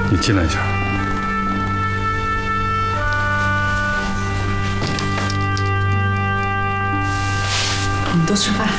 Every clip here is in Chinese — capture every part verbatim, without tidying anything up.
你进来一下。 我们都吃饭。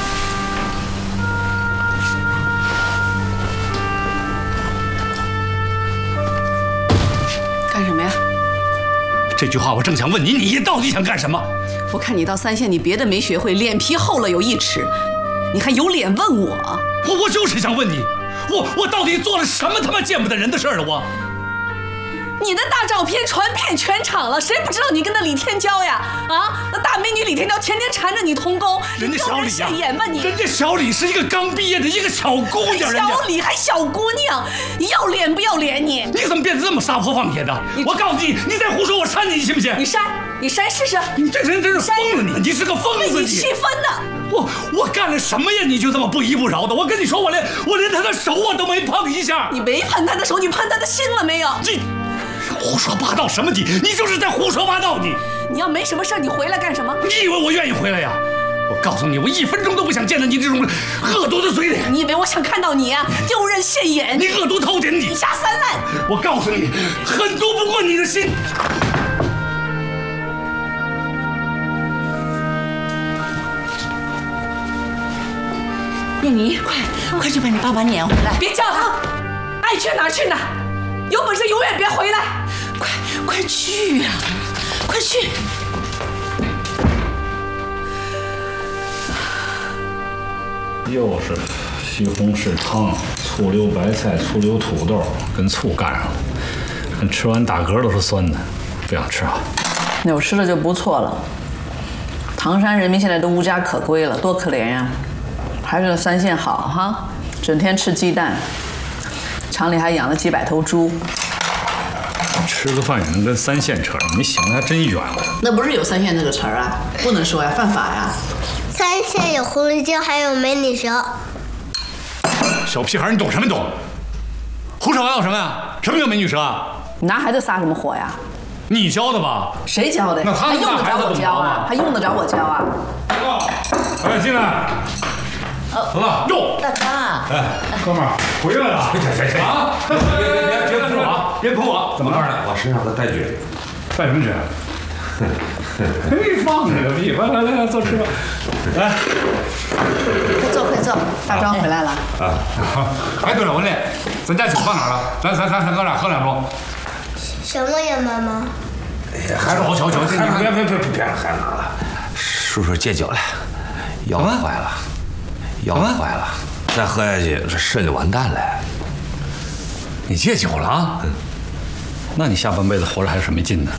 干什么呀？ 这句话我正想问你，你到底想干什么？ 我看你到三线，你别的没学会，脸皮厚了有一尺，你还有脸问我？ 我我就是想问你，我我到底做了什么他妈见不得人的事儿了？我。 你的大照片传遍全场了，谁不知道你跟那李天骄呀？啊，那大美女李天骄天天缠着你通沟， 人家小李呀， 演吧你！ 人家小李是一个刚毕业的一个小姑娘，人家小李还小姑娘，你要脸不要脸你？ 你怎么变得这么撒泼放野的？我告诉你，你再胡说，我扇你，你信不信？ 你扇，你扇试试！ 你这人真是疯了你！你是个疯子！ 你气愤的！ 我我干了什么呀？你就这么不依不饶的？我跟你说，我连我连他的手我都没碰一下。 你没碰他的手，你碰他的心了没有？ 这。 胡说八道什么你？你就是在胡说八道你！ 你要没什么事，你回来干什么？ 你以为我愿意回来呀？我告诉你，我一分钟都不想见到你这种恶毒的嘴脸。 你以为我想看到你啊？丢人现眼！ 你恶毒透顶！你以下三滥！ 我告诉你，狠毒不过你的心。 燕妮，快快去把你爸爸撵回来！ 别叫他，爱去哪儿去哪儿。 有本事永远别回来！ 快快去呀、啊，快去！ 又是西红柿汤、醋溜白菜、醋溜土豆，跟醋干上了。看吃完打嗝都是酸的，不想吃啊。 有吃的就不错了。唐山人民现在都无家可归了，多可怜呀！还是三线好哈，整天吃鸡蛋。 厂里还养了几百头猪， 吃个饭也能跟三线扯上，你想的还真远了。 那不是有三线这个词儿啊，不能说呀，犯法呀。 三线有狐狸精，还有美女蛇。 小屁孩，你懂什么懂？胡说八道什么呀？什么叫美女蛇啊？ 你拿孩子撒什么火呀？ 你教的吧？ 谁教的？ 那他还用得着我教啊？还用得着我教啊？ 哎，进来。 怎么哟？ 大刚啊！ 哎，哥们儿回来了！谁谁谁啊？别别别碰我！别碰我！怎么了？ 我身上的带菌， 带什么菌？嘿，放着个屁！来来来来，坐吃吧。来， 快坐快坐，大庄回来了。 啊！哎，对了，文丽，咱家酒放哪儿了？咱咱咱咱哥俩喝两盅。 什么呀，妈妈？ 哎呀，还是我求求你，别别别别别让孩子拿了。叔叔戒酒了，腰坏了。 腰坏了，再喝下去这肾就完蛋了。 你戒酒了啊？ 嗯，那你下半辈子活着还有什么劲呢？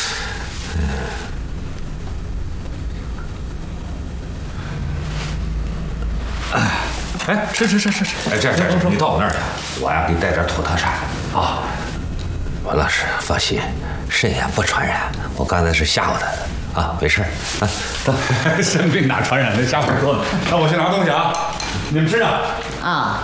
哎，哎，吃吃吃吃吃！ 哎，这样这样，你到我那儿来，我呀给你带点土特产啊。王老师放心，肾炎不传染，我刚才是吓唬他的。 啊，没事啊， 走，生病哪传染？那瞎胡说呢。那我去拿东西啊，你们吃着。 啊。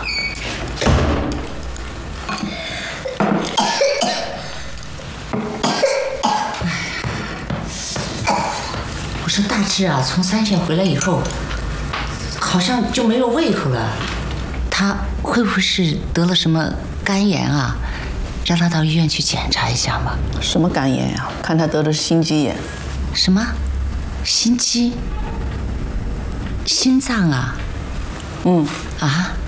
我说大志啊，从三线回来以后，好像就没有胃口了。他会不会是得了什么肝炎啊？让他到医院去检查一下嘛。 什么肝炎呀？看他得的是心肌炎。 什么？心肌？心脏啊？ 嗯。 啊？